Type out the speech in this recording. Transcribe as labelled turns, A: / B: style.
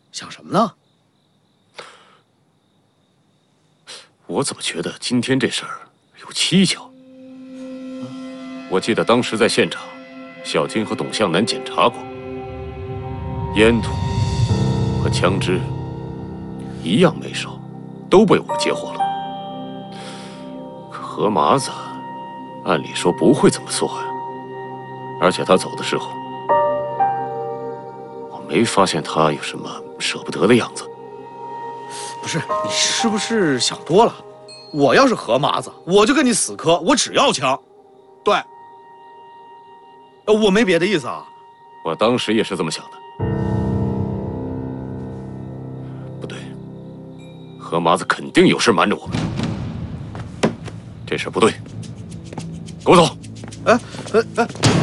A: 想什么呢？
B: 我怎么觉得今天这事儿有蹊跷？我记得当时在现场，小金和董向南检查过，烟土和枪支一样没收，都被我们截获了。可何麻子按理说不会这么做呀，而且他走的时候，我没发现他有什么舍不得的样子。
A: 不是，你是不是想多了？我要是何麻子，我就跟你死磕，我只要枪。对，我没别的意思啊。
B: 我当时也是这么想的。不对，何麻子肯定有事瞒着我们，这事不对，给我走！
A: 哎，